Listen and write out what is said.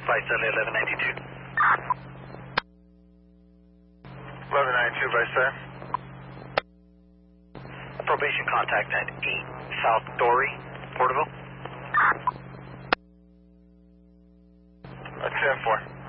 Flight Sunday 1192. 1192, Vice Sir. Probation contact at 8 South Dory, Porterville. 10-4.